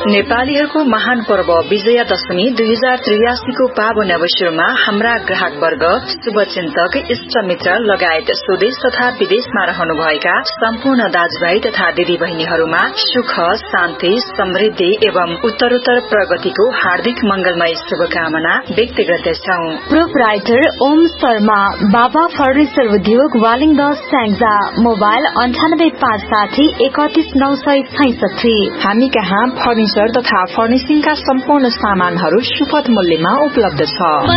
नेपालीहरूको महान पर्व विजयादशमी 2083 को पावन अवसरमा हाम्रा ग्राहक वर्ग, शुभचिन्तक, इष्टमित्र लगायत स्वदेश तथा विदेशमा रहनुभएका सम्पूर्ण दाजुभाइ तथा दिदी बहिनीहरूमा सुख, शान्ति, समृद्धि एवं उत्तरोत्तर प्रगतिको हार्दिक मंगलमय शुभकामना व्यक्त गर्दछौ। प्रोपराइटर ओम शर्मा, बाबा फर्निचर उद्योग, वालिङ स्याङ्जा, मोबाइल 9856 31966। हामी कहाँ फर्निचर तथा फर्निशिङका सम्पूर्ण सामानहरू सुपथ मूल्यमा उपलब्ध छ।